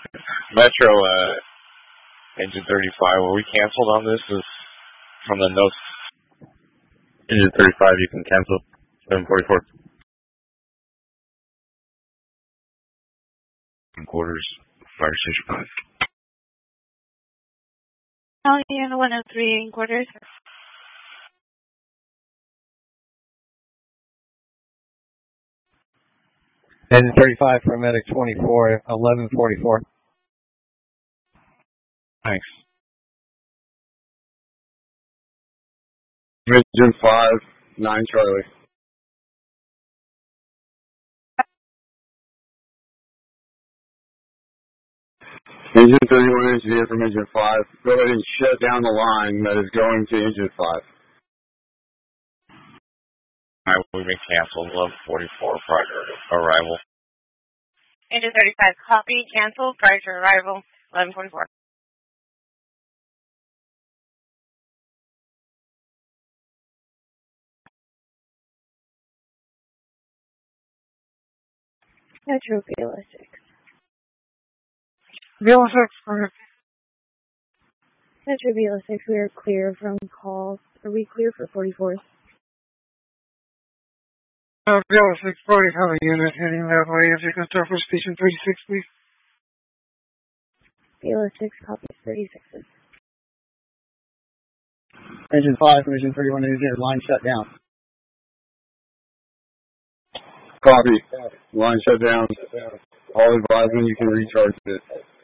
Metro, engine 35, were we canceled on this? Is from the notes. Engine 35, you can cancel. 744. Quarters, fire station 5. Italian 103 in quarters. Engine 35 for medic 24, 1144. Thanks. Engine 5, 9 Charlie. Engine 31 engineer from engine 5. Go ahead and shut down the line that is going to engine 5. Alright, we've been canceled. 1144 prior to arrival. Engine 35, copy, cancel, prior to arrival, 1144. Metro VLS6. VLS6, Metro VLS6, we are clear from calls. Are we clear for 44th? VLS6, probably have a unit heading that way. If you can start for station 36, please. VLS6 copies 36s. Engine 5 from engine 31 engineer, line shut down. Copy. Line shut down. All advise when you can recharge it.